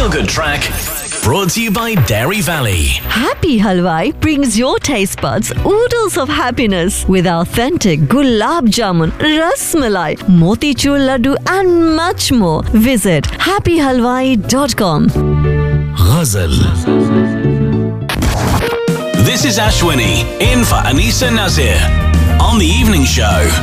feel-good track brought to you by Dairy Valley. Happy Halwai brings your taste buds oodles of happiness with authentic gulab jamun, ras malai, motichur laddu and much more. Visit happyhalwai.com. Ghazal. This is Ashwini in for Anisa Nazir on The Evening Show.